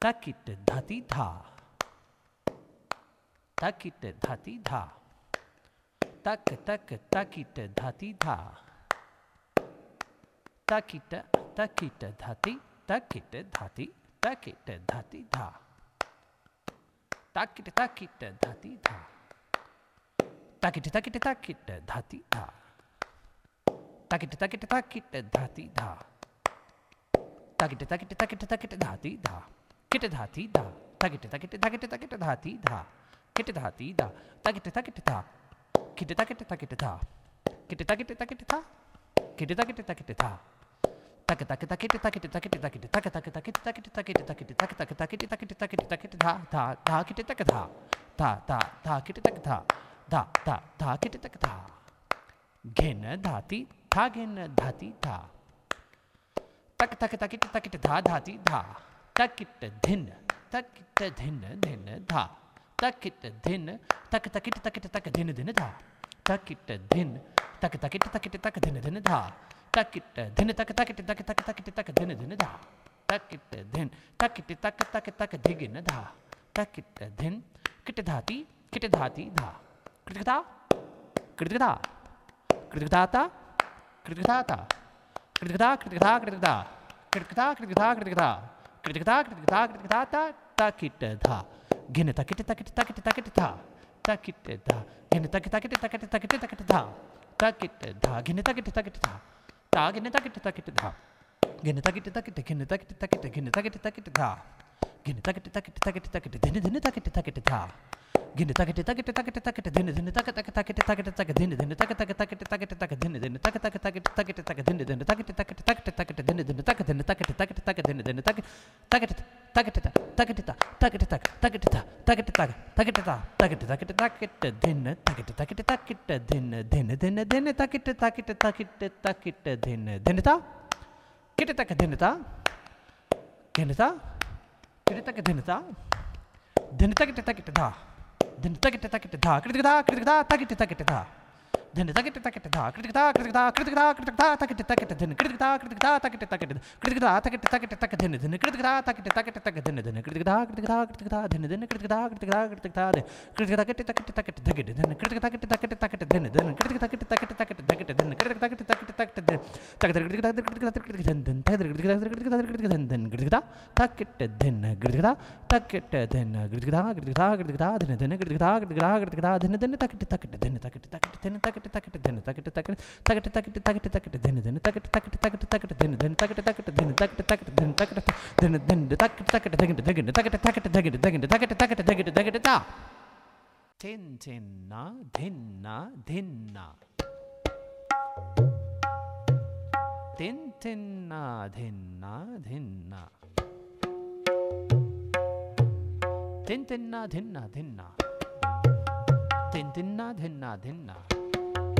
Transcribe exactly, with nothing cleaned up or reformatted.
ताकिट धाती धा ताकिट धाती धा तक तक ताकिट धाती धा ताकिट ताकिट धाती ताकिट धाती ताकिट धाती धा ताकिट ताकिट धाती धा ताकिट ताकिट ताकिट धाती धा ताकिट ताकिट ताकिट धाती धा ताकिट ताकिट ताकिट ताकिट धाती धा किट धाती धा ताकिट ताकिट ताकिट ताकिट धाती धा किट धाती धा ताकिट ताकिट धा किट ताकिट ताकिट धा किट ताकिट ताकिट धा किट ताकिट ताकिट धा तक तक तकिट तकिट तकिट तकिट तक तक तकिट तकिट तकिट तकिट तक तक तकिट तकिट तकिट तकिट धा धा धा किट तक धा धा धा धा किट तक धा धा धा धा किट तक धा घेन धाती था घेन धाती धा तक तक तकिट तकिट धा धाती धा तकिट धिन तकिट धिन धिन धा तकिट धिन तक तकिट तकिट तक धिन धिन धा तकिट धिन तक तकिट तकिट तक धिन धिन धा तकिट धिन तक तकिट तक तक तकिट तक धिन धिन धा तकिट धिन तकिट तक तक तक धिगिन धा तकिट धिन किट धाती किट धाती धा कृतकथा कृतकथा कृतकथाता कृतकथाता कृतकथा कृतकथा कृतकथा कृतकथा कृतकथा कृतकथा कृतकथा कृतकथा कृतकथाता तकिट धा घिन तकिट तकिट तकिट तकिट धा तकिट धा घिन तकिट तकिट तकिट तकिट तकिट धा तकिट धा घिन तकिट तकिट धा ता घिन तकिट तकिट धा घिन तकिट तकिट घिन तकिट तकिट घिन तकिट तकिट धा घिन तकिट तकिट तकिट तकिट धिन धिन तकिट तकिट धा घिन तकिट तकिट तकिट तकिट धिन धिन तक तक तकिट तकिट तक धिन धिन तक तक तकिट तकिट तक धिन धिन तक तक तकिट तकिट तक धिन धिन तकिट तकिट तकिट तकिट धिन धिन तक धिन तकिट तकिट तक धिन धिन तक तकिट तकिट तकिट तकिट तक तकिट तकिट तक तकिट तकिट तकिट तकिट धिन तकिट तकिट तकिट धिन धिन धिन धिन तकिट तकिट तकिट तकिट धिन धिन ता किट तक धिन ता धिन ता किट तक धिन ता धिन तकिट तकिट धा धिन तकिट तकिट धा कृतकथा कृतकथा तकिट तकिट धा धिन तकिट तकिट धा कृतकथा कृतकथा कृतकथा कृतकथा तकिट तकिट धिन कृतकथा कृतकथा तकिट तकिट कृतकथा तकिट तकिट तक धिन धिन कृतकथा तकिट तकिट तक धिन धिन कृतकथा कृतकथा कृतकथा धिन धिन कृतकथा कृतकथा कृतकथा कृतकथा किट तकिट तकिट धगिट धिन कृतकथा किट तकिट तकिट धिन धिन कृतकथा किट तकिट तकिट धगिट धिन कृतकथा किट तकिट तकिट धिन तकिट कृतकथा कृतकथा कृतकथा धिन धिन कृतकथा कृतकथा कृतकथा धिन धिन कृतकथा तकिट धिन कृतकथा तकिट धिन कृतकथा कृतकथा कृतकथा धिन धिन कृतकथा कृतकथा कृतकथा धिन धिन तकिट तकिट धिन तकिट तकिट धिन तकिट तकिट धिन तकिट तकिट तकिट तकिट तकिट तकिट धिन धिन तकिट तकिट तकिट तकिट धिन धिन तकिट तकिट धिन तकिट तकिट धिन तकिट धिन धिन तकिट तकिट धिन धिन तकिट तकिट धिन धिन तकिट तकिट धिन धिन ता थिन थिन ना धिन ना धिन ना थिन थिन ना धिन ना धिन ना थिन थिन ना धिन ना धिन ना थिन थिन ना धिन ना धिन ना